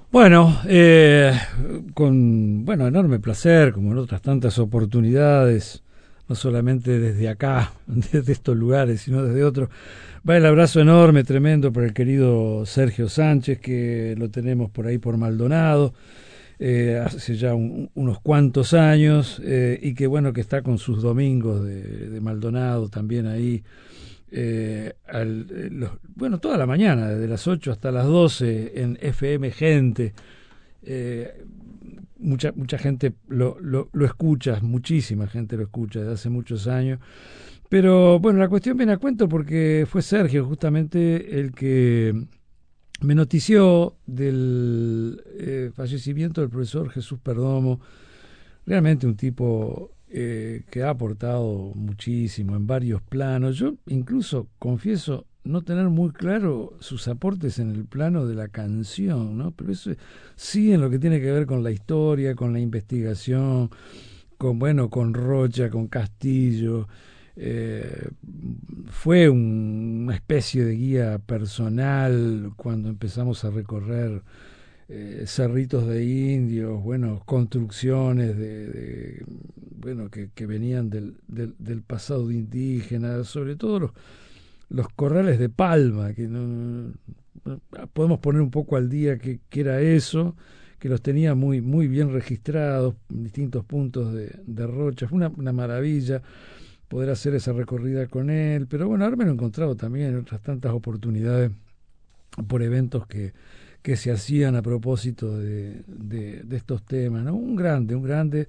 Bueno, con enorme placer, como en otras tantas oportunidades, no solamente desde acá, desde estos lugares, sino desde otros. Va el abrazo enorme, tremendo para el querido Sergio Sánchez, que lo tenemos por ahí por Maldonado, hace ya unos cuantos años, y que bueno, que está con sus domingos de Maldonado también ahí. Toda la mañana, desde las 8 hasta las 12 en FM Gente. Mucha gente lo escucha, muchísima gente lo escucha desde hace muchos años. Pero bueno, la cuestión viene a cuento porque fue Sergio justamente el que me notició del fallecimiento del profesor Jesús Perdomo. Realmente un tipo que ha aportado muchísimo en varios planos. Yo incluso confieso no tener muy claro sus aportes en el plano de la canción, ¿no? Pero eso sí en lo que tiene que ver con la historia, con la investigación, con Rocha, con Castillo. Fue una especie de guía personal cuando empezamos a recorrer cerritos de indios, construcciones que venían del pasado indígena, sobre todo los corrales de palma, que no podemos poner un poco al día que era eso, que los tenía muy bien registrados en distintos puntos de Rocha. Fue una maravilla poder hacer esa recorrida con él, pero bueno, ahora me lo he encontrado también en otras tantas oportunidades por eventos que se hacían a propósito de estos temas, ¿no? Un grande,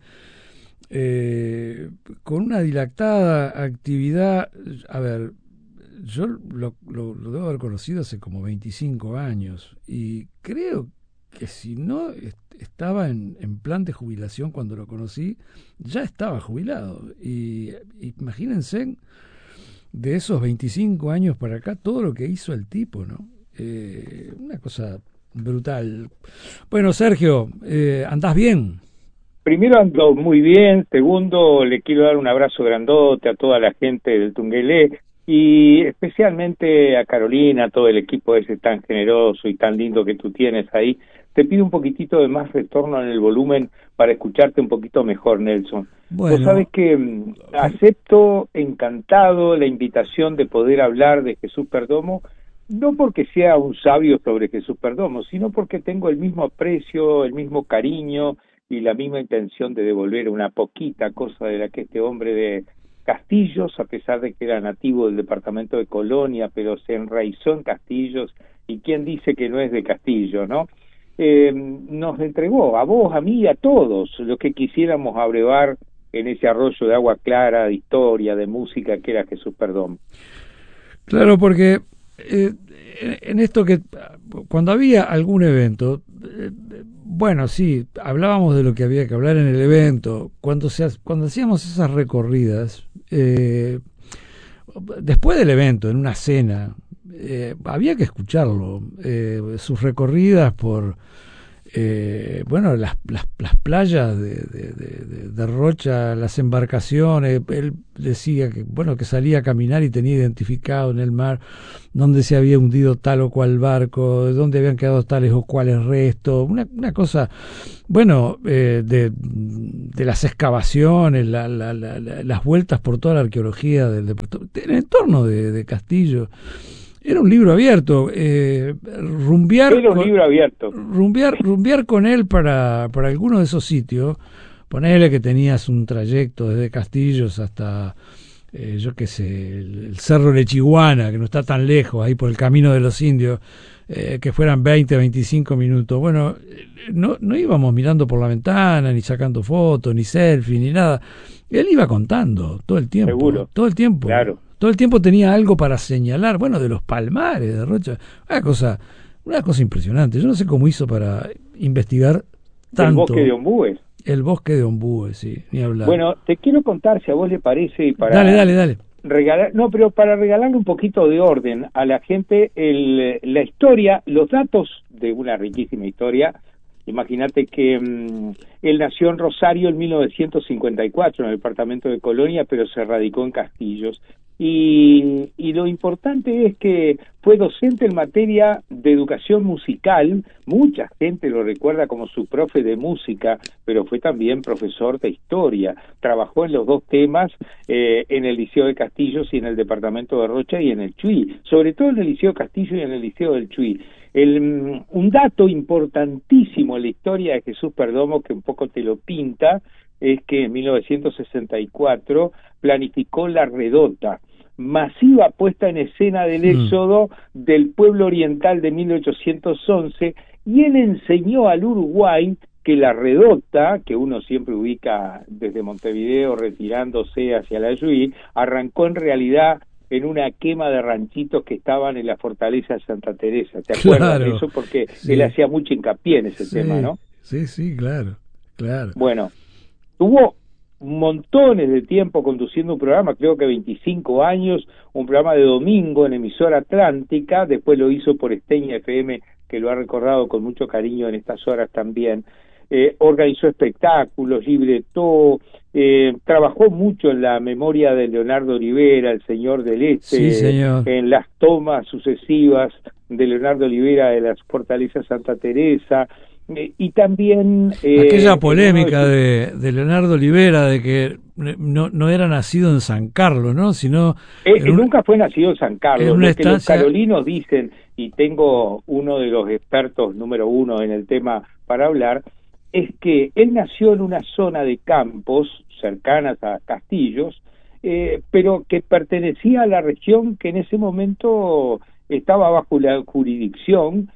con una dilatada actividad. A ver, yo lo debo haber conocido hace como 25 años y creo que si no estaba en plan de jubilación cuando lo conocí, ya estaba jubilado. Y imagínense de esos 25 años para acá todo lo que hizo el tipo, ¿no? Una cosa brutal. Bueno, Sergio, ¿andás bien? Primero ando muy bien, segundo le quiero dar un abrazo grandote a toda la gente del Tungelé y especialmente a Carolina, a todo el equipo ese tan generoso y tan lindo que tú tienes ahí. Te pido un poquitito de más retorno en el volumen para escucharte un poquito mejor, Nelson. Vos sabés que acepto encantado la invitación de poder hablar de Jesús Perdomo, no porque sea un sabio sobre Jesús Perdomo, sino porque tengo el mismo aprecio, el mismo cariño y la misma intención de devolver una poquita cosa de la que este hombre de Castillos, a pesar de que era nativo del departamento de Colonia, pero se enraizó en Castillos, y quién dice que no es de Castillo, ¿no? Nos entregó a vos, a mí y a todos los que quisiéramos abrevar en ese arroyo de agua clara, de historia, de música que era Jesús Perdomo. Claro, porque en esto que cuando había algún evento, sí, hablábamos de lo que había que hablar en el evento. Cuando hacíamos esas recorridas, después del evento, en una cena, había que escucharlo. Sus recorridas por las playas de Rocha, las embarcaciones. Él decía que salía a caminar y tenía identificado en el mar dónde se había hundido tal o cual barco, dónde habían quedado tales o cuales restos. Una cosa, de las excavaciones, las vueltas por toda la arqueología del en el entorno de Castillo. Era un libro abierto. Rumbear con él para alguno de esos sitios. Ponele que tenías un trayecto desde Castillos hasta, el Cerro Lechiguana, que no está tan lejos, ahí por el Camino de los Indios, que fueran 20, 25 minutos. Bueno, no íbamos mirando por la ventana, ni sacando fotos, ni selfie, ni nada. Él iba contando todo el tiempo. Seguro. Todo el tiempo. Claro. Todo el tiempo tenía algo para señalar, de los palmares de Rocha. Una cosa impresionante. Yo no sé cómo hizo para investigar tanto. El bosque de Ombúes. El bosque de Ombúes, sí, ni hablar. Bueno, te quiero contar, si a vos le parece, y para Dale. Para regalarle un poquito de orden a la gente, la historia, los datos de una riquísima historia. Imagínate que él nació en Rosario en 1954, en el departamento de Colonia, pero se radicó en Castillos. y lo importante es que fue docente en materia de educación musical. Mucha gente lo recuerda como su profe de música, pero fue también profesor de historia. Trabajó en los dos temas, en el Liceo de Castillos y en el departamento de Rocha y en el Chuy, sobre todo en el Liceo de Castillo y en el Liceo del Chuy. Un dato importantísimo en la historia de Jesús Perdomo, que un poco te lo pinta, es que en 1964 planificó la redota, masiva puesta en escena del éxodo del pueblo oriental de 1811, y él enseñó al Uruguay que la redota, que uno siempre ubica desde Montevideo retirándose hacia la Yuí, arrancó en realidad en una quema de ranchitos que estaban en la fortaleza de Santa Teresa. ¿Te acuerdas de eso? Porque él hacía mucho hincapié en ese tema, ¿no? Sí, claro. Bueno, tuvo montones de tiempo conduciendo un programa, creo que 25 años, un programa de domingo en emisora atlántica, después lo hizo por Esteña FM, que lo ha recordado con mucho cariño en estas horas también. Organizó espectáculos, libretó, trabajó mucho en la memoria de Leonardo Olivera, el señor del Este, sí, señor, en las tomas sucesivas de Leonardo Olivera de las fortalezas Santa Teresa, y también aquella polémica de Leonardo Olivera de que no era nacido en San Carlos, ¿no? Sino nunca fue nacido en San Carlos. Lo que los estancia... carolinos dicen, y tengo uno de los expertos número uno en el tema para hablar, es que él nació en una zona de campos cercanas a Castillos, pero que pertenecía a la región que en ese momento estaba bajo la jurisdicción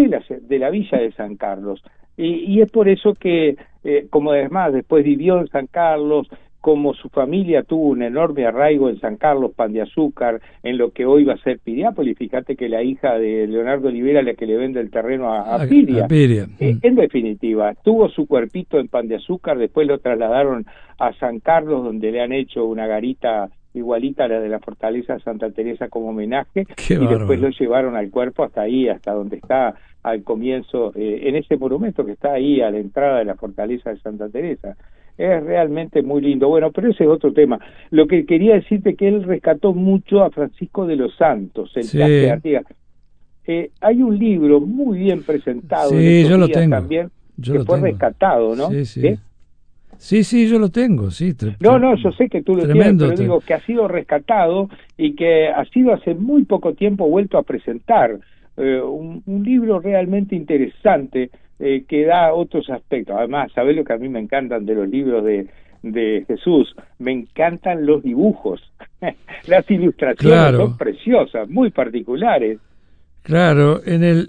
de la villa de San Carlos, y es por eso que, como además después vivió en San Carlos, como su familia tuvo un enorme arraigo en San Carlos, Pan de Azúcar, en lo que hoy va a ser Piriápolis. Fíjate que la hija de Leonardo Olivera es la que le vende el terreno a Piria. En definitiva, tuvo su cuerpito en Pan de Azúcar, después lo trasladaron a San Carlos, donde le han hecho una garita igualita a la de la fortaleza Santa Teresa como homenaje, y después lo llevaron al cuerpo hasta ahí, hasta donde está al comienzo, en ese monumento que está ahí a la entrada de la fortaleza de Santa Teresa. Es realmente muy lindo. Bueno, pero ese es otro tema. Lo que quería decirte que él rescató mucho a Francisco de los Santos, el Traste de Artigas. Hay un libro muy bien presentado en estos días también, que fue rescatado, ¿no? Sí, yo lo tengo, sí. No, yo sé que tú lo tienes, pero digo que ha sido rescatado y que ha sido hace muy poco tiempo vuelto a presentar. Un libro realmente interesante, que da otros aspectos. Además, ¿sabés lo que a mí me encantan de los libros de Jesús? Me encantan los dibujos. Las ilustraciones son preciosas, muy particulares. Claro, él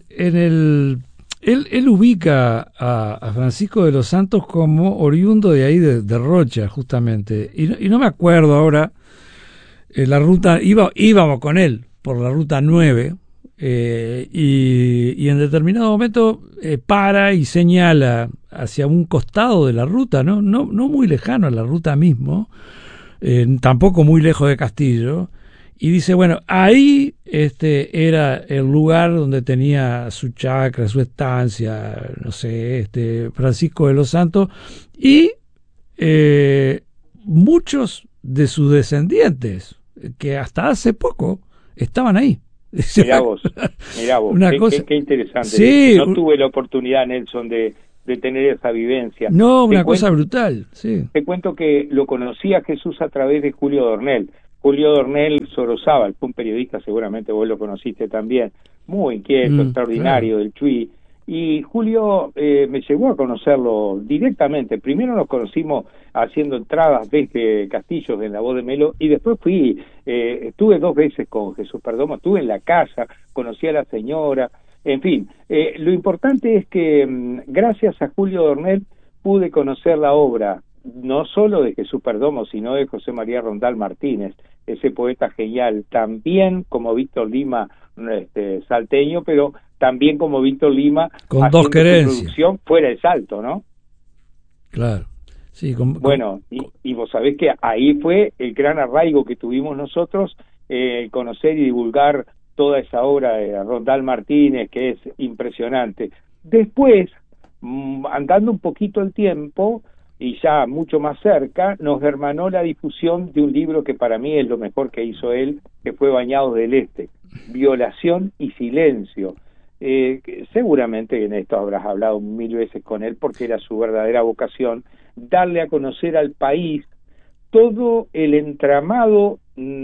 ubica a Francisco de los Santos como oriundo de ahí, de Rocha, justamente. Y no me acuerdo ahora, la ruta, íbamos con él por la ruta 9, y en determinado momento para y señala hacia un costado de la ruta, no muy lejano a la ruta mismo, tampoco muy lejos de Castillo, y dice, bueno, ahí era el lugar donde tenía su chacra, su estancia, no sé, Francisco de los Santos, y muchos de sus descendientes que hasta hace poco estaban ahí. Mirá vos, qué interesante. Sí, no tuve la oportunidad, Nelson, de tener esa vivencia. No, una cosa brutal, sí. Te cuento que lo conocí a Jesús a través de Julio Dornel. Julio Dornel Sorozábal, fue un periodista, seguramente vos lo conociste también, muy inquieto, extraordinario, del Chuy. Y Julio me llevó a conocerlo directamente. Primero nos conocimos haciendo entradas desde Castillos en La Voz de Melo, y después estuve 2 veces con Jesús Perdomo, estuve en la casa, conocí a la señora, en fin. Lo importante es que gracias a Julio Dornel pude conocer la obra, no solo de Jesús Perdomo, sino de José María Rondal Martínez, ese poeta genial, también como Víctor Lima, salteño, pero también como Víctor Lima, con 2 querencias, producción fuera de Salto, ¿no? Claro, sí. Bueno, y vos sabés que ahí fue el gran arraigo que tuvimos nosotros, conocer y divulgar toda esa obra de Rondal Martínez, que es impresionante. Después, andando un poquito el tiempo, y ya mucho más cerca, nos hermanó la difusión de un libro que para mí es lo mejor que hizo él, que fue Bañados del Este, Violación y Silencio. Seguramente en esto habrás hablado 1000 veces con él, porque era su verdadera vocación, darle a conocer al país todo el entramado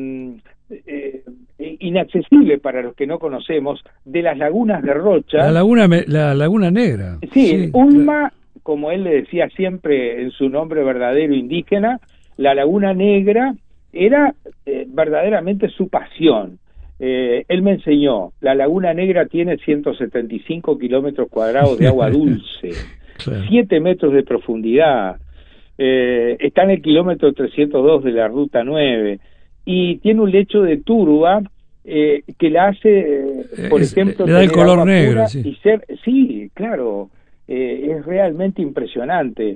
inaccesible para los que no conocemos de las lagunas de Rocha. La Laguna Negra. Sí, Ulma, como él le decía siempre en su nombre verdadero indígena, la Laguna Negra era verdaderamente su pasión. Él me enseñó, la Laguna Negra tiene 175 kilómetros cuadrados de agua dulce, claro. 7 metros de profundidad, está en el kilómetro 302 de la Ruta 9, y tiene un lecho de turba que la hace, por ejemplo, le da el color negro, sí. Y ser, sí, claro, es realmente impresionante.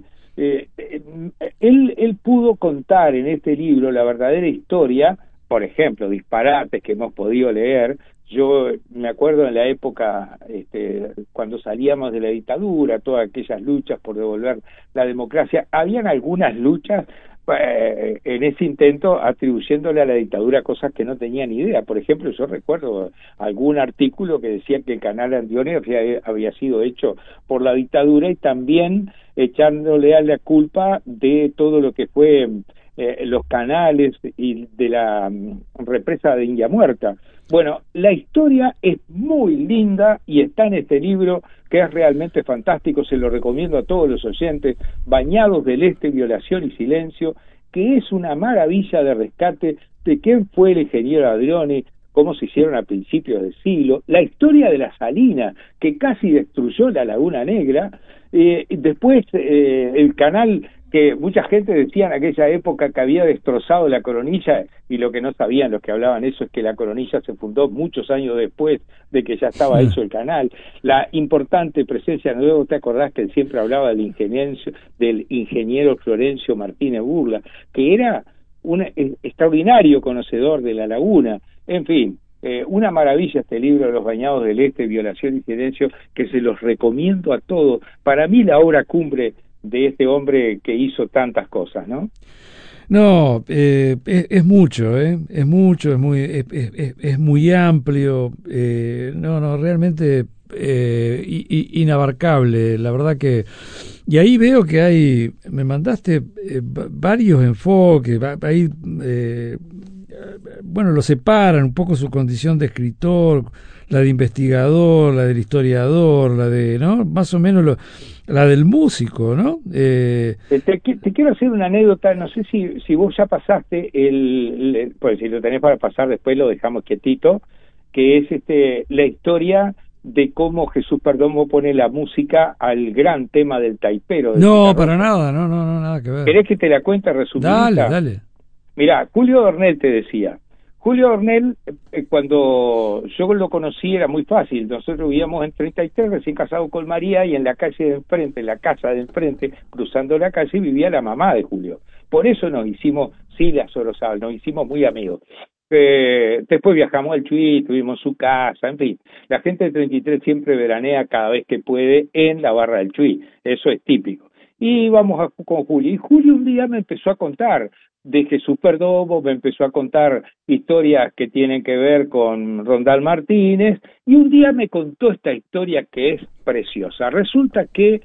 Él pudo contar en este libro la verdadera historia, por ejemplo, disparates que hemos podido leer. Yo me acuerdo en la época, cuando salíamos de la dictadura, todas aquellas luchas por devolver la democracia, habían algunas luchas en ese intento atribuyéndole a la dictadura cosas que no tenían idea. Por ejemplo, yo recuerdo algún artículo que decía que el canal Andione había sido hecho por la dictadura, y también echándole a la culpa de todo lo que fue los canales y de la represa de India Muerta. Bueno, la historia es muy linda y está en este libro, que es realmente fantástico. Se lo recomiendo a todos los oyentes. Bañados del Este, Violación y Silencio, que es una maravilla de rescate de quién fue el ingeniero Adrioni, cómo se hicieron a principios del siglo, la historia de la salina, que casi destruyó la Laguna Negra, después el canal que mucha gente decía en aquella época que había destrozado la Coronilla, y lo que no sabían los que hablaban eso es que la Coronilla se fundó muchos años después de que ya estaba hecho el canal. La importante presencia, luego te acordás que él siempre hablaba del ingeniero Florencio Martínez Burla, que era un extraordinario conocedor de la laguna. En fin, una maravilla este libro de Los Bañados del Este, Violación y Silencio, que se los recomiendo a todos. Para mí la obra cumbre de este hombre que hizo tantas cosas, ¿no? No, es mucho, es mucho, es muy amplio, realmente inabarcable, la verdad que. Y ahí veo que me mandaste varios enfoques, ahí lo separan un poco su condición de escritor, la de investigador, la del historiador, la de, ¿no? Más o menos la del músico, ¿no? Te quiero hacer una anécdota, no sé si vos ya pasaste pues si lo tenés para pasar después lo dejamos quietito, que es la historia de cómo Jesús Perdomo pone la música al gran tema del taipero. No, para nada, no, nada que ver. ¿Querés que te la cuente resumida? Dale. Mirá, Julio Dornel te decía. Julio Dornel, cuando yo lo conocí era muy fácil. Nosotros vivíamos en 33, recién casado con María, y en la calle de enfrente, en la casa de enfrente, cruzando la calle, vivía la mamá de Julio. Por eso nos hicimos, Silvia Sorosal, nos hicimos muy amigos. Después viajamos al Chuy, tuvimos su casa, en fin. La gente de 33 siempre veranea cada vez que puede en la barra del Chuy, eso es típico. Y íbamos con Julio, y Julio un día me empezó a contar de Jesús Perdomo, me empezó a contar historias que tienen que ver con Rondal Martínez, y un día me contó esta historia que es preciosa. Resulta que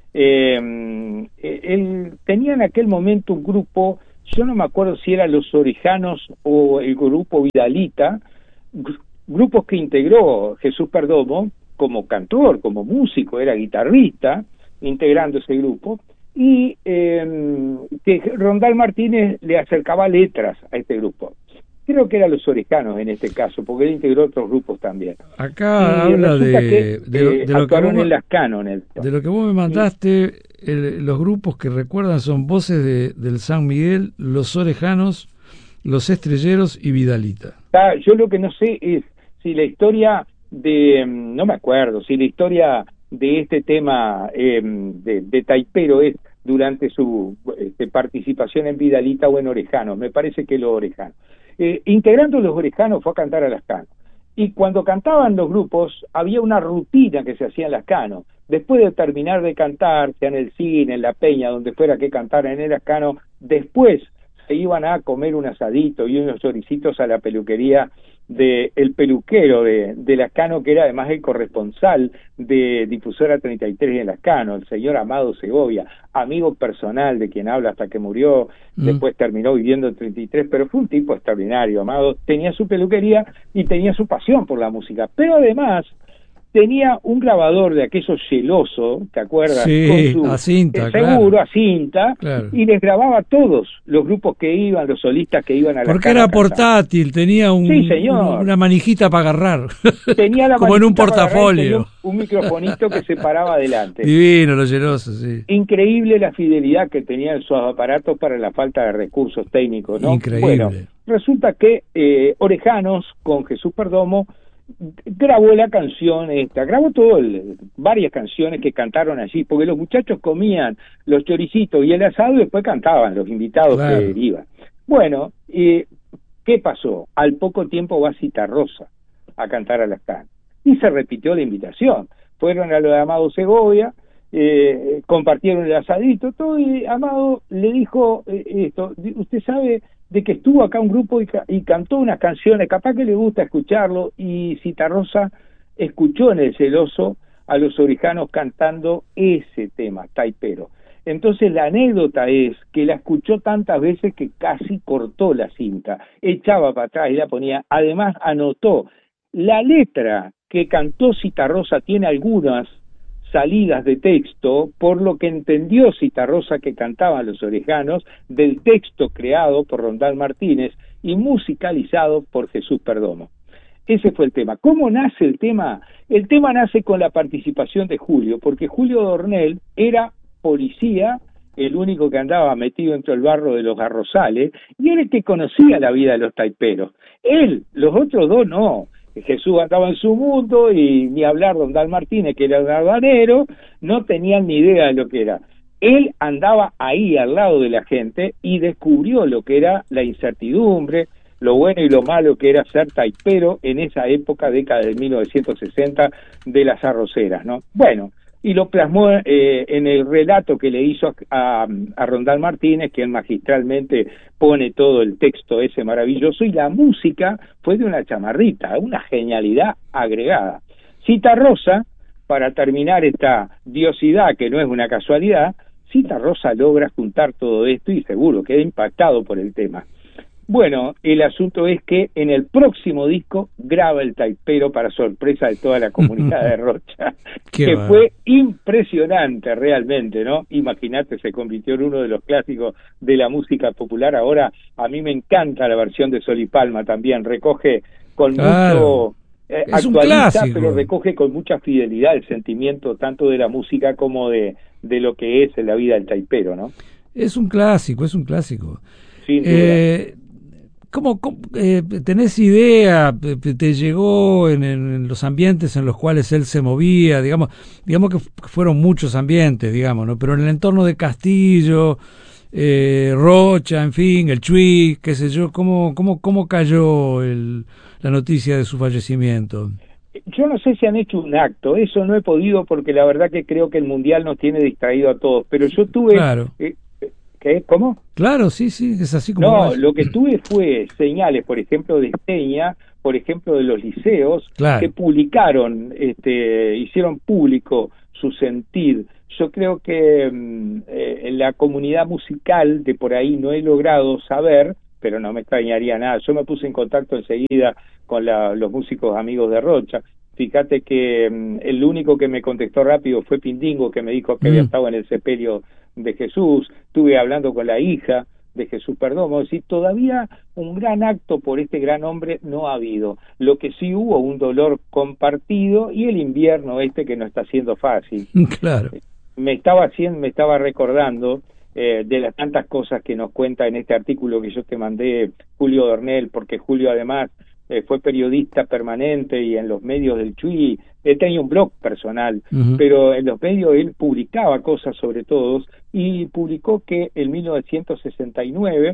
él tenía en aquel momento un grupo, yo no me acuerdo si eran los Orejanos o el grupo Vidalita, grupos que integró Jesús Perdomo como cantor, como músico, era guitarrista, integrando ese grupo, y que Rondal Martínez le acercaba letras a este grupo. Creo que eran los Orejanos en este caso, porque él integró otros grupos también. Acá habla de lo que vos, en las cánones. De lo que vos me mandaste, los grupos que recuerdan son Voces del San Miguel, Los Orejanos, Los Estrelleros y Vidalita. Yo lo que no sé es si la historia no me acuerdo, si la historia de este tema de taipero es durante su participación en Vidalita o en Orejanos. Me parece que los Orejanos. Integrando los Orejanos fue a cantar a Las Cano. Y cuando cantaban los grupos, había una rutina que se hacía en Las Cano. después de terminar de cantar, sea en el cine, en la peña, donde fuera que cantaran en el Ascano, después se iban a comer un asadito y unos choricitos a la peluquería del peluquero de Lascano, que era además el corresponsal de Difusora 33 en Lascano, el señor Amado Segovia, amigo personal de quien habla hasta que murió, después terminó viviendo en 33, pero fue un tipo extraordinario. Amado tenía su peluquería y tenía su pasión por la música, pero además tenía un grabador de aquellos celoso, ¿te acuerdas? Sí, a cinta, seguro, claro. a cinta, Claro. y les grababa a todos los grupos que iban, los solistas que iban a la Porque era portátil, tenía sí, señor. una manijita para agarrar. Tenía la como en un portafolio. Un microfonito que se paraba adelante. Divino, los celosos, sí. Increíble la fidelidad que tenían sus aparatos para la falta de recursos técnicos, ¿no? Increíble. Bueno, resulta que Orejanos, con Jesús Perdomo, grabó la canción esta, grabó varias canciones que cantaron allí, porque los muchachos comían los choricitos y el asado y después cantaban los invitados que iban. Bueno, ¿qué pasó? Al poco tiempo va Citarrosa a cantar a Lascano y se repitió la invitación. Fueron a lo de Amado Segovia, compartieron el asadito, todo, y Amado le dijo esto: usted sabe de que estuvo acá un grupo y cantó unas canciones, capaz que le gusta escucharlo. Y Citarrosa escuchó en el celoso a los orejanos cantando ese tema, Taipero. Entonces la anécdota es que la escuchó tantas veces que casi cortó la cinta, echaba para atrás y la ponía. Además anotó la letra que cantó Citarrosa, tiene algunas salidas de texto, por lo que entendió Citarrosa que cantaban los orejanos del texto creado por Rondal Martínez y musicalizado por Jesús Perdomo. Ese fue el tema. ¿Cómo nace el tema? El tema nace con la participación de Julio, porque Julio Dornel era policía, el único que andaba metido entre el barro de los Arrozales, y era el que conocía la vida de los taiperos. Él, los otros dos no. Jesús andaba en su mundo, y ni hablar Rondal Martínez, que era un albanero, no tenían ni idea de lo que era. Él andaba ahí al lado de la gente y descubrió lo que era la incertidumbre, lo bueno y lo malo que era ser taipero en esa época, década de 1960, de las arroceras, ¿no? Bueno, y lo plasmó en el relato que le hizo a Rondal Martínez, que él magistralmente pone todo el texto ese maravilloso, y la música fue de una chamarrita, una genialidad agregada. Citarrosa, para terminar esta diosidad que no es una casualidad, Citarrosa logra juntar todo esto y seguro queda impactado por el tema. Bueno, el asunto es que en el próximo disco graba el taipero, para sorpresa de toda la comunidad de Rocha, que fue impresionante realmente, ¿no? Imagínate, se convirtió en uno de los clásicos de la música popular. Ahora a mí me encanta la versión de Sol y Palma también, recoge con mucho... actualiza, pero recoge con mucha fidelidad el sentimiento tanto de la música como de lo que es la vida del taipero, ¿no? Es un clásico, es un clásico. Sin duda. ¿Cómo tenés idea, te llegó en los ambientes en los cuales él se movía? Digamos que fueron muchos ambientes, digamos, ¿no? Pero en el entorno de Castillo, Rocha, en fin, el Chuy, qué sé yo, ¿cómo cayó la noticia de su fallecimiento? Yo no sé si han hecho un acto, eso no he podido, porque la verdad que creo que el Mundial nos tiene distraído a todos, pero yo tuve... Claro. ¿Qué? ¿Cómo? Claro, sí, es así como... No, lo que tuve fue señales, por ejemplo, de Peña, por ejemplo, de los liceos, que publicaron, hicieron público su sentir. Yo creo que en la comunidad musical de por ahí no he logrado saber, pero no me extrañaría nada. Yo me puse en contacto enseguida con los músicos amigos de Rocha. Fíjate que el único que me contestó rápido fue Pindingo, que me dijo que había estado en el sepelio de Jesús. Estuve hablando con la hija de Jesús Perdomo, es decir, todavía un gran acto por este gran hombre no ha habido. Lo que sí hubo, un dolor compartido, y el invierno que no está siendo fácil. Claro. Me estaba recordando de las tantas cosas que nos cuenta en este artículo que yo te mandé Julio Dornel, porque Julio además fue periodista permanente y en los medios del Chuy. Él tenía un blog personal, pero en los medios él publicaba cosas sobre todos, y publicó que en 1969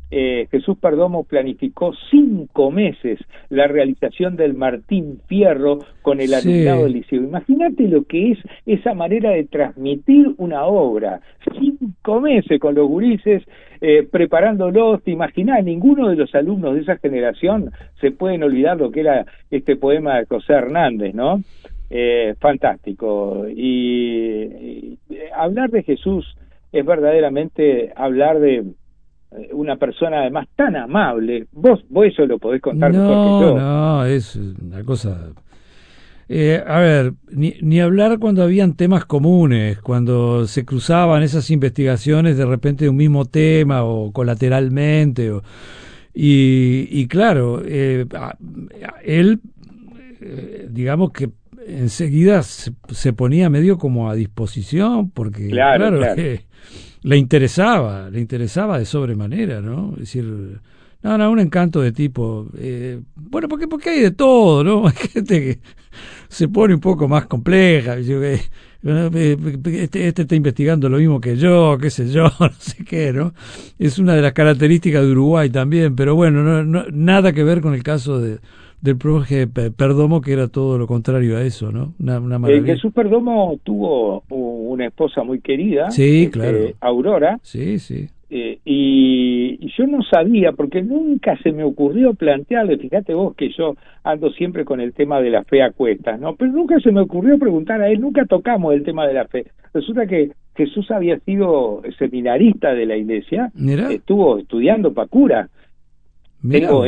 Jesús Perdomo planificó 5 meses la realización del Martín Fierro con el alumnado del liceo. Imagínate lo que es esa manera de transmitir una obra. 5 meses con los gurises preparándolos. Te imaginás, ninguno de los alumnos de esa generación se pueden olvidar lo que era este poema de José Hernández, ¿no? Fantástico. Y hablar de Jesús es verdaderamente hablar de una persona además tan amable. Vos eso lo podés contar mejor que yo. No, es una cosa... a ver, ni hablar cuando habían temas comunes, cuando se cruzaban esas investigaciones de repente de un mismo tema o colateralmente. Y claro, él, digamos que enseguida se ponía medio como a disposición, porque claro. Le interesaba de sobremanera, ¿no? Es decir, un encanto de tipo, bueno, porque hay de todo, ¿no? Hay gente que se pone un poco más compleja, este está investigando lo mismo que yo, qué sé yo, no sé qué, ¿no? Es una de las características de Uruguay también, pero bueno, nada que ver con el caso del profe Perdomo, que era todo lo contrario a eso, ¿no? Una maravilla. Jesús Perdomo tuvo una esposa muy querida, sí, claro. Aurora. Sí. Y yo no sabía, porque nunca se me ocurrió plantearle, fíjate vos que yo ando siempre con el tema de la fe a cuestas, ¿no? Pero nunca se me ocurrió preguntar a él, nunca tocamos el tema de la fe. Resulta que Jesús había sido seminarista de la iglesia, estuvo estudiando para cura. Tengo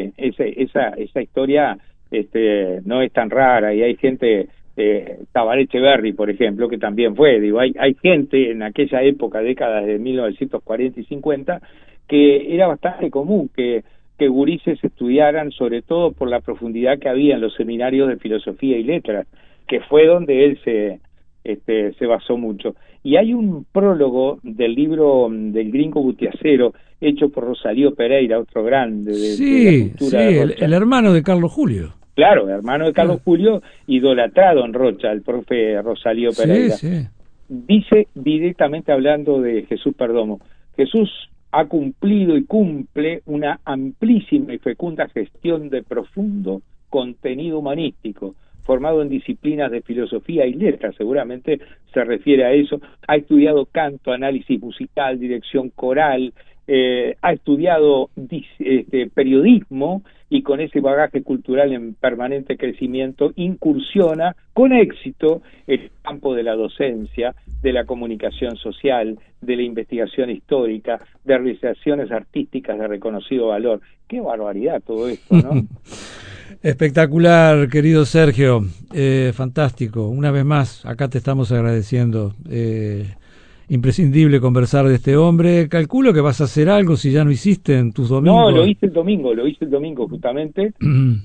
esa historia, no es tan rara, y hay gente, Tabaré Echeverri, por ejemplo, que también fue, digo, hay gente en aquella época, décadas de 1940 y 50, que era bastante común que gurises estudiaran, sobre todo por la profundidad que había en los seminarios de filosofía y letras, que fue donde él se basó mucho. Y hay un prólogo del libro del Gringo Gutiacero, hecho por Rosalío Pereira, otro grande de la cultura de Rocha. El hermano de Carlos Julio. Claro, hermano de Carlos Julio, idolatrado en Rocha, el profe Rosalío Pereira. Sí. Dice directamente hablando de Jesús Perdomo: Jesús ha cumplido y cumple una amplísima y fecunda gestión de profundo contenido humanístico, formado en disciplinas de filosofía y letras, seguramente se refiere a eso. Ha estudiado canto, análisis musical, dirección coral, ha estudiado periodismo, y con ese bagaje cultural en permanente crecimiento incursiona con éxito en el campo de la docencia, de la comunicación social, de la investigación histórica, de realizaciones artísticas de reconocido valor. ¡Qué barbaridad todo esto!, ¿no? Espectacular, querido Sergio, fantástico. Una vez más, acá te estamos agradeciendo. Imprescindible conversar de este hombre. Calculo que vas a hacer algo si ya no hiciste en tus domingos. No, lo hice el domingo justamente.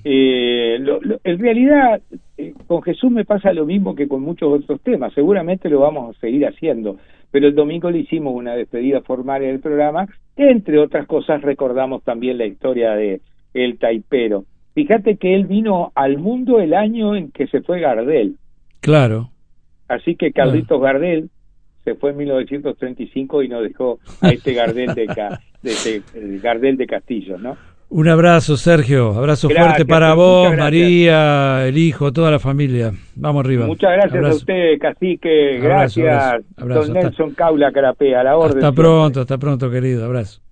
En realidad, con Jesús me pasa lo mismo que con muchos otros temas. Seguramente lo vamos a seguir haciendo, pero el domingo le hicimos una despedida formal en el programa. Entre otras cosas, recordamos también la historia de El Taipero. Fíjate que él vino al mundo el año en que se fue Gardel. Claro. Así que Carlitos Gardel se fue en 1935 y nos dejó a este Gardel Gardel de Castillo, ¿no? Un abrazo, Sergio. Abrazo fuerte para vos, María, el hijo, toda la familia. Vamos arriba. Muchas gracias a usted, Cacique. Gracias, abrazo. Don Nelson Caula Carapé, a la orden. Hasta pronto, querido. Abrazo.